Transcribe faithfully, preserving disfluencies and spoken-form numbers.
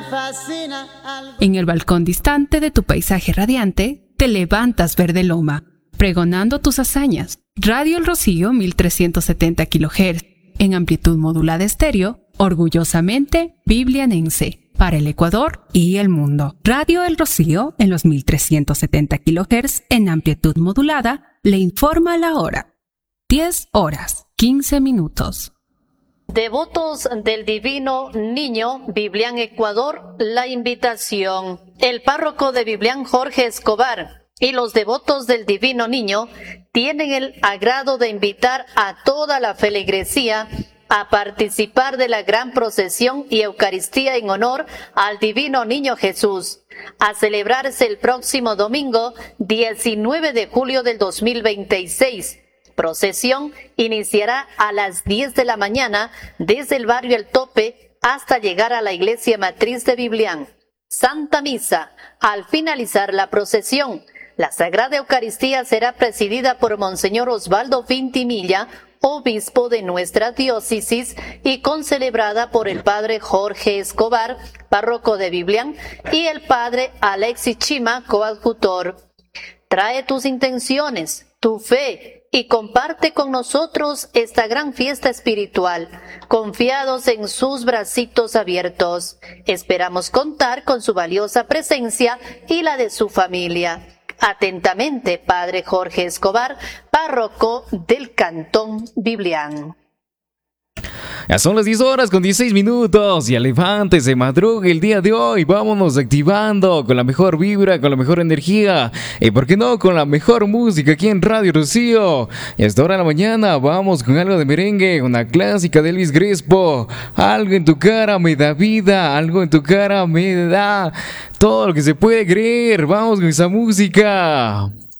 fascina algo. En el balcón distante de tu paisaje radiante, te levantas verde loma, pregonando tus hazañas. Radio El Rocío mil trescientos setenta kilohertz, en amplitud modulada estéreo, orgullosamente biblianense, para el Ecuador y el mundo. Radio El Rocío, en los mil trescientos setenta kilohertz, en amplitud modulada, le informa la hora. diez horas, quince minutos. Devotos del Divino Niño, Biblián Ecuador, la invitación. El párroco de Biblián, Jorge Escobar, y los devotos del Divino Niño tienen el agrado de invitar a toda la feligresía a participar de la gran procesión y Eucaristía en honor al Divino Niño Jesús, a celebrarse el próximo domingo diecinueve de julio del dos mil veintiséis. Procesión iniciará a las diez de la mañana desde el barrio El Tope hasta llegar a la iglesia matriz de Biblián. Santa Misa. Al finalizar la procesión, la Sagrada Eucaristía será presidida por Monseñor Osvaldo Vintimilla, obispo de nuestra diócesis, y concelebrada por el padre Jorge Escobar, párroco de Biblián, y el padre Alexis Chima, coadjutor. Trae tus intenciones, tu fe, y comparte con nosotros esta gran fiesta espiritual, confiados en sus bracitos abiertos. Esperamos contar con su valiosa presencia y la de su familia. Atentamente, Padre Jorge Escobar, párroco del Cantón Biblián. Ya son las diez horas con dieciséis minutos. Ya levántese, madrugue el día de hoy. Vámonos activando con la mejor vibra, con la mejor energía. Y por qué no, con la mejor música aquí en Radio Rocío. Y a esta hora de la mañana vamos con algo de merengue, una clásica de Elvis Crespo. Algo en tu cara me da vida, algo en tu cara me da todo lo que se puede creer. Vamos con esa música.